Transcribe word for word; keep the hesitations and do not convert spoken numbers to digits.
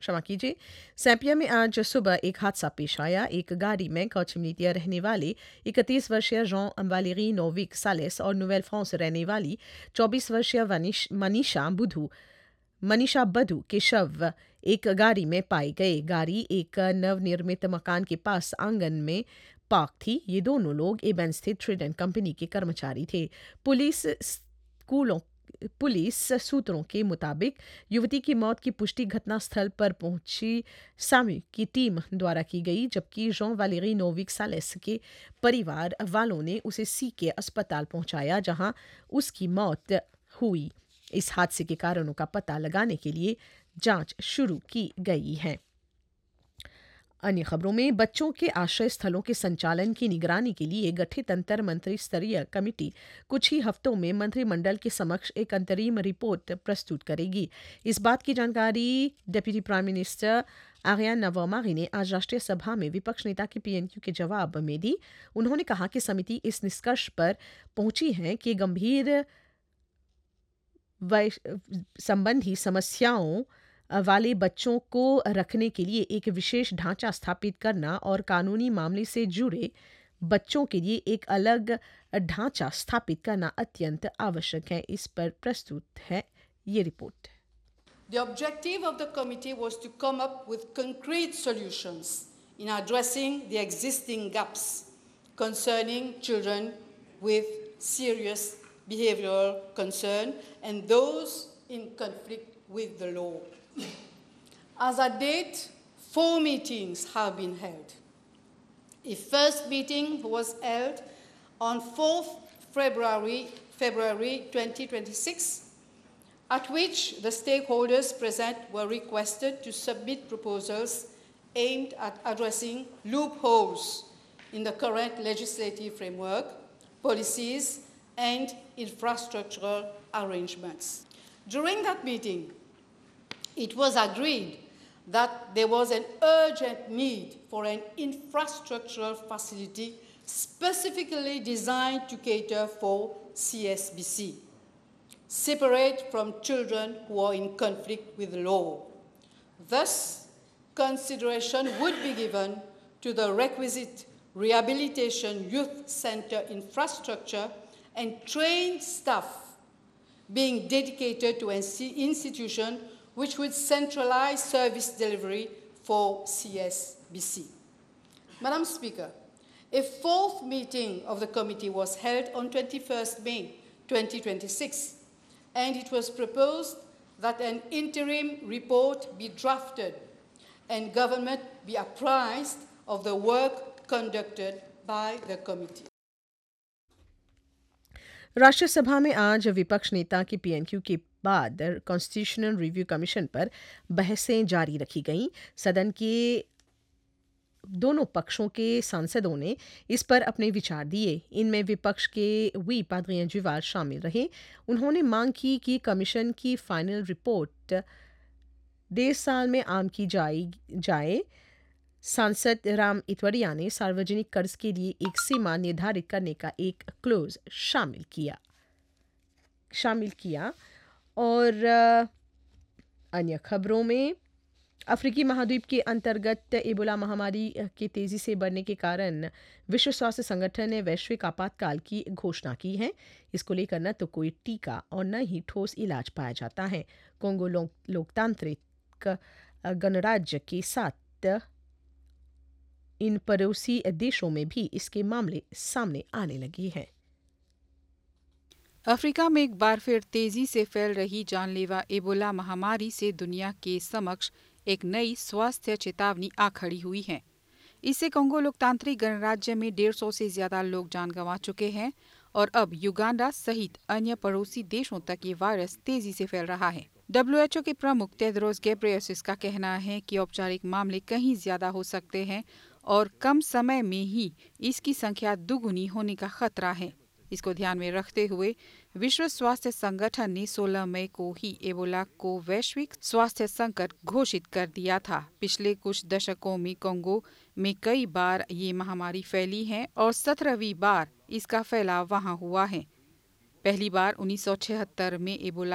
क्षमा कीजिए सैंपिया में आज सुबह एक हादसा पेश आया। एक गाड़ी में कौचमिलितिया रहने वाले इकतीस वर्षीय जॉन वालेरी नोविक सालेस और नोवेल फ्रांस रहने वाली चौबीस वर्षीय वनिश- मनीषा बुधू मनीषा बधू के शव एक गाड़ी में पाए गए। गाड़ी एक नवनिर्मित मकान के पास आंगन में पार्क थी। ये दोनों लोग एबेन स्थित ट्रिडेंट कंपनी के कर्मचारी थे। पुलिस स्कूलों पुलिस सूत्रों के मुताबिक युवती की मौत की पुष्टि घटनास्थल पर पहुंची सामी की टीम द्वारा की गई, जबकि जॉन वालेरी नोविक सालेस के परिवार वालों ने उसे सी के अस्पताल पहुंचाया, जहां उसकी मौत हुई। इस हादसे के कारणों का पता लगाने के लिए जांच शुरू की गई है। अन्य खबरों में बच्चों के आश्रय स्थलों के संचालन की निगरानी के लिए गठित अंतर मंत्री स्तरीय कमेटी कुछ ही हफ्तों में मंत्रिमंडल के समक्ष एक अंतरिम रिपोर्ट प्रस्तुत करेगी। इस बात की जानकारी डेप्यूटी प्राइम मिनिस्टर आर्यन नवोमारी ने आज राष्ट्रीय सभा में विपक्ष नेता के पीएनक्यू के जवाब में दी। उन्होंने कहा कि समिति इस निष्कर्ष पर पहुंची है कि गंभीर संबंधी समस्याओं वाले बच्चों को रखने के लिए एक विशेष ढांचा स्थापित करना और कानूनी मामले से जुड़े बच्चों के लिए एक अलग ढांचा स्थापित करना अत्यंत आवश्यक है। इस पर प्रस्तुत है ये report. The objective of the committee was to come up with concrete solutions in addressing the existing gaps concerning children with serious behavioral concern and those in conflict with the law. As at date, four meetings have been held. A first meeting was held on fourth February, February twenty twenty-six, at which the stakeholders present were requested to submit proposals aimed at addressing loopholes in the current legislative framework, policies, and infrastructural arrangements. During that meeting, it was agreed that there was an urgent need for an infrastructural facility specifically designed to cater for C S B C, separate from children who are in conflict with the law. Thus, consideration would be given to the requisite rehabilitation youth center infrastructure and trained staff being dedicated to an institution which would centralize service delivery for C S B C. Madam Speaker, a fourth meeting of the committee was held on twenty-first May twenty twenty-six, and it was proposed that an interim report be drafted and government be apprised of the work conducted by the committee. राष्ट्रीय सभा में आज विपक्ष नेता के पीएनक्यू के बाद constitutional review commission पर बहसें जारी रखी गईं। सदन के दोनों पक्षों के सांसदों ने इस पर अपने विचार दिए। इनमें विपक्ष के वी पाद्रियां जुवाल शामिल रहे। उन्होंने मांग की कि कमीशन की फाइनल रिपोर्ट डेढ़ साल में आम की जाए जाए सांसद राम इतवरिया ने सार्वजनिक कर्ज के लिए एक सीमा निर्धारित करने का एक क्लोज शामिल किया शामिल किया और अन्य खबरों में अफ्रीकी महाद्वीप के अंतर्गत एबोला महामारी के तेजी से बढ़ने के कारण विश्व स्वास्थ्य संगठन ने वैश्विक आपातकाल की घोषणा की है। इसको लेकर न तो कोई टीका और न ही ठोस इलाज पाया जाता है। कोंगो लो, लोकतांत्रिक गणराज्य के साथ इन पड़ोसी देशों में भी इसके मामले सामने आने लगे हैं। अफ्रीका में एक बार फिर तेजी से फैल रही जानलेवा एबोला महामारी से दुनिया के समक्ष एक नई स्वास्थ्य चेतावनी आ खड़ी हुई है। इससे कोंगो लोकतांत्रिक गणराज्य में डेढ़ सौ से ज्यादा लोग जान गंवा चुके हैं और अब युगांडा सहित अन्य पड़ोसी देशों तक ये वायरस तेजी से फैल रहा है। डब्ल्यू एच ओ के प्रमुख टेड्रोस घेब्रेयेसस का कहना है कि औपचारिक मामले कहीं ज्यादा हो सकते हैं और कम समय में ही इसकी संख्या दुगुनी होने का खतरा है। इसको ध्यान में रखते हुए विश्व स्वास्थ्य संगठन ने सोलह मई को ही एबोला को वैश्विक स्वास्थ्य संकट घोषित कर दिया था। पिछले कुछ दशकों में कोंगो में कई बार ये महामारी फैली है और सत्रहवीं बार इसका फैलाव वहां हुआ है। पहली बार उन्नीस सौ छिहत्तर में एबोला